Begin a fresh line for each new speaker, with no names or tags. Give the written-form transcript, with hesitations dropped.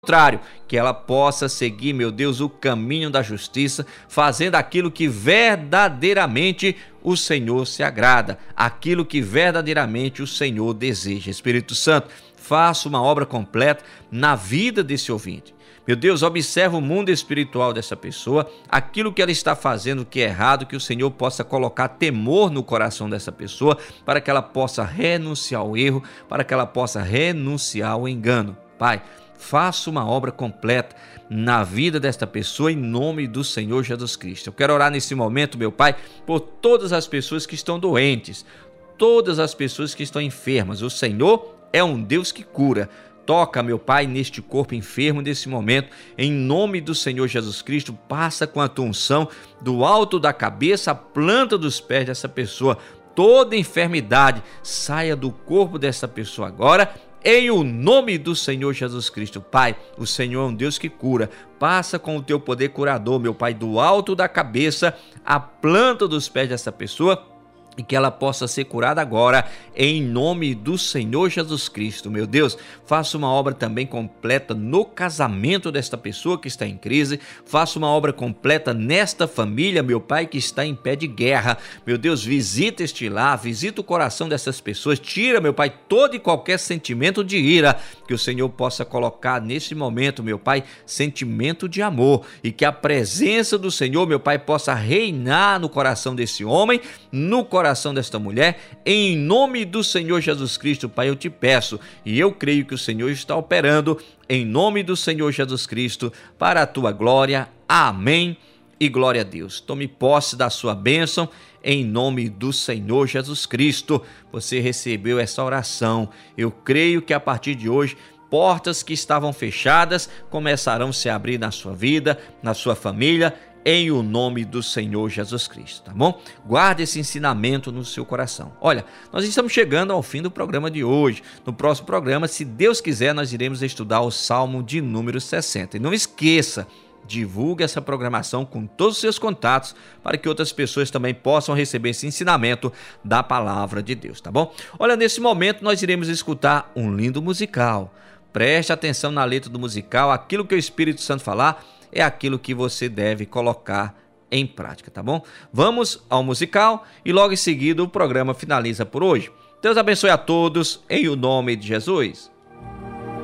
contrário, que ela possa seguir, meu Deus, o caminho da justiça, fazendo aquilo que verdadeiramente o Senhor se agrada, aquilo que verdadeiramente o Senhor deseja. Espírito Santo, faça uma obra completa na vida desse ouvinte. Meu Deus, observa o mundo espiritual dessa pessoa, aquilo que ela está fazendo que é errado, que o Senhor possa colocar temor no coração dessa pessoa, para que ela possa renunciar ao erro, para que ela possa renunciar ao engano. Pai, faça uma obra completa na vida desta pessoa em nome do Senhor Jesus Cristo. Eu quero orar nesse momento, meu Pai, por todas as pessoas que estão doentes, todas as pessoas que estão enfermas. O Senhor é um Deus que cura. Toca, meu Pai, neste corpo enfermo nesse momento, em nome do Senhor Jesus Cristo. Passa com a tua unção do alto da cabeça à planta dos pés dessa pessoa. Toda enfermidade saia do corpo dessa pessoa agora, em o nome do Senhor Jesus Cristo. Pai, o Senhor é um Deus que cura. Passa com o teu poder curador, meu Pai, do alto da cabeça à planta dos pés dessa pessoa, e que ela possa ser curada agora, em nome do Senhor Jesus Cristo. Meu Deus, faça uma obra também completa no casamento desta pessoa que está em crise, faça uma obra completa nesta família, meu Pai, que está em pé de guerra. Meu Deus, visita este lar, visita o coração dessas pessoas, tira, meu Pai, todo e qualquer sentimento de ira, que o Senhor possa colocar nesse momento, meu Pai, sentimento de amor, e que a presença do Senhor, meu Pai, possa reinar no coração desse homem, no coração desta mulher, em nome do Senhor Jesus Cristo. Pai, eu te peço, e eu creio que o Senhor está operando, em nome do Senhor Jesus Cristo, para a tua glória. Amém e glória a Deus. Tome posse da sua bênção, em nome do Senhor Jesus Cristo. Você recebeu essa oração. Eu creio que a partir de hoje, portas que estavam fechadas começarão a se abrir na sua vida, na sua família, em o nome do Senhor Jesus Cristo, tá bom? Guarde esse ensinamento no seu coração. Olha, nós estamos chegando ao fim do programa de hoje. No próximo programa, se Deus quiser, nós iremos estudar o Salmo de número 60. E não esqueça, divulgue essa programação com todos os seus contatos, para que outras pessoas também possam receber esse ensinamento da palavra de Deus, tá bom? Olha, nesse momento nós iremos escutar um lindo musical. Preste atenção na letra do musical, aquilo que o Espírito Santo falar é aquilo que você deve colocar em prática, tá bom? Vamos ao musical e logo em seguida o programa finaliza por hoje. Deus abençoe a todos, em o nome de Jesus.